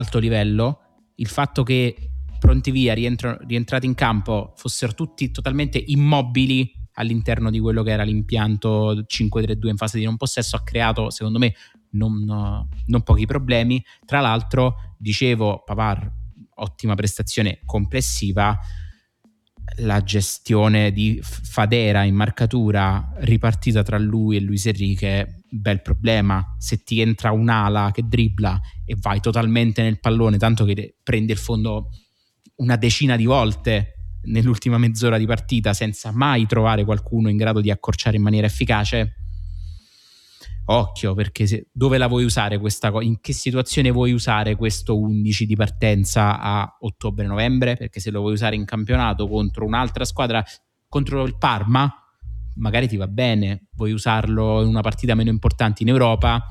alto livello, il fatto che pronti via, rientrati in campo, fossero tutti totalmente immobili all'interno di quello che era l'impianto 5-3-2 in fase di non possesso, ha creato secondo me non pochi problemi. Tra l'altro, dicevo, Pavard, ottima prestazione complessiva, la gestione di Fadera in marcatura ripartita tra lui e Luis Enrique, bel problema. Se ti entra un'ala che dribbla e vai totalmente nel pallone, tanto che prende il fondo una decina di volte nell'ultima mezz'ora di partita senza mai trovare qualcuno in grado di accorciare in maniera efficace, occhio, perché dove la vuoi usare questa cosa? In che situazione vuoi usare questo 11 di partenza a ottobre-novembre? Perché se lo vuoi usare in campionato contro un'altra squadra, contro il Parma, magari ti va bene. Vuoi usarlo in una partita meno importante in Europa,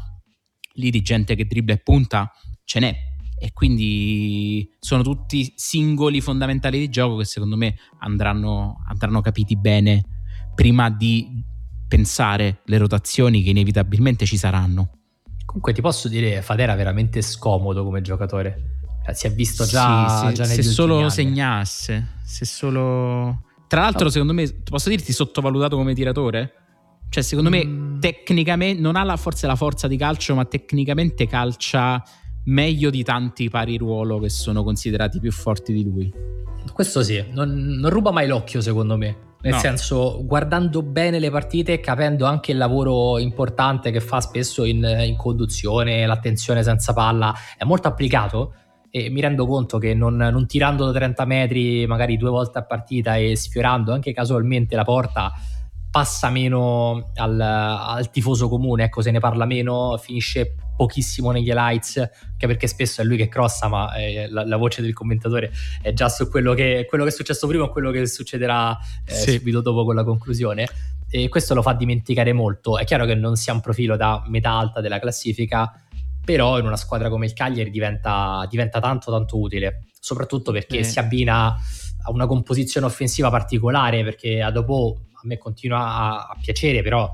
lì di gente che dribbla e punta ce n'è, e quindi sono tutti singoli fondamentali di gioco che secondo me andranno capiti bene prima di pensare le rotazioni che inevitabilmente ci saranno. Comunque ti posso dire, Fadera è veramente scomodo come giocatore, si è visto già negli se solo anni. segnasse, se solo... Tra l'altro secondo me, posso dirti, sottovalutato come tiratore? Cioè secondo me tecnicamente non ha forse la forza di calcio, ma tecnicamente calcia meglio di tanti pari ruolo che sono considerati più forti di lui. Questo sì, non ruba mai l'occhio secondo me. Nel senso, guardando bene le partite, capendo anche il lavoro importante che fa spesso in conduzione, l'attenzione senza palla, è molto applicato, e mi rendo conto che non tirando da 30 metri magari 2 volte a partita e sfiorando anche casualmente la porta passa meno al tifoso comune, ecco, se ne parla meno, finisce pochissimo negli highlights, anche perché spesso è lui che crossa, ma la voce del commentatore è già su quello che è successo prima o quello che succederà subito dopo con la conclusione, e questo lo fa dimenticare molto. È chiaro che non sia un profilo da metà alta della classifica, però in una squadra come il Cagliari diventa tanto utile, soprattutto perché si abbina a una composizione offensiva particolare, perché a dopo a me continua a piacere, però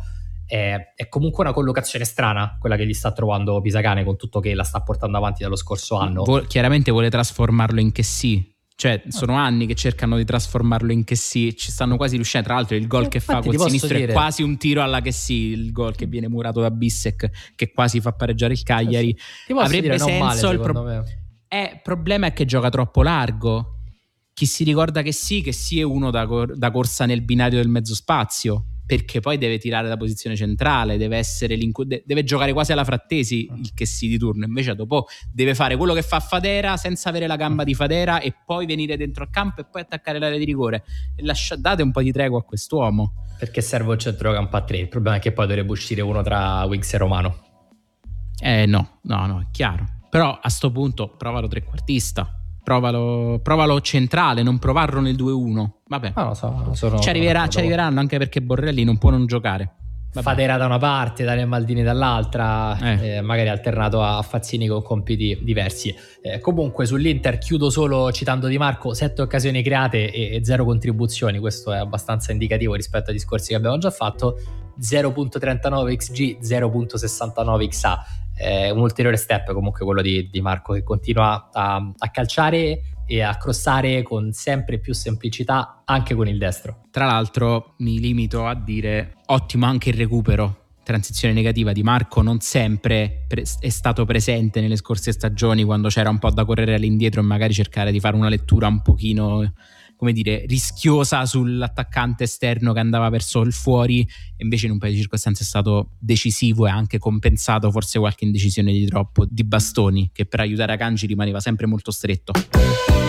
è comunque una collocazione strana quella che gli sta trovando Pisacane, con tutto che la sta portando avanti dallo scorso anno. Chiaramente vuole trasformarlo in Chessy, cioè sono anni che cercano di trasformarlo in Chessy, ci stanno quasi riuscendo. Tra l'altro il gol che fa col sinistro è quasi un tiro alla Chessy, il gol che viene murato da Bissek che quasi fa pareggiare il Cagliari. Avrebbe senso, il problema è che gioca troppo largo. Chi si ricorda che sì è uno da corsa nel binario del mezzo spazio, perché poi deve tirare da posizione centrale, deve essere deve giocare quasi alla Frattesi il che sì di turno. Invece dopo deve fare quello che fa Fadera senza avere la gamba di Fadera e poi venire dentro al campo e poi attaccare l'area di rigore. E date un po' di tregua a quest'uomo, perché serve un centrocampo a 3. Il problema è che poi dovrebbe uscire uno tra Winks e Romano. No, è chiaro. Però a sto punto provalo trequartista, provalo centrale, non provarlo nel 2-1. Vabbè, ci arriveranno, anche perché Borrelli non può non giocare. Fadera da una parte, Daniel Maldini dall'altra, magari alternato a Fazzini con compiti diversi. Comunque sull'Inter chiudo solo citando Di Marco: 7 occasioni create e 0 contribuzioni. Questo è abbastanza indicativo rispetto ai discorsi che abbiamo già fatto. 0.39 XG, 0.69 XA. Un ulteriore step comunque quello di Marco, che continua a calciare e a crossare con sempre più semplicità anche con il destro. Tra l'altro mi limito a dire ottimo anche il recupero, transizione negativa di Marco. Non sempre è stato presente nelle scorse stagioni, quando c'era un po' da correre all'indietro e magari cercare di fare una lettura un pochino, come dire, rischiosa sull'attaccante esterno che andava verso il fuori, e invece in un paio di circostanze è stato decisivo e anche compensato forse qualche indecisione di troppo di Bastoni, che per aiutare Akanji rimaneva sempre molto stretto.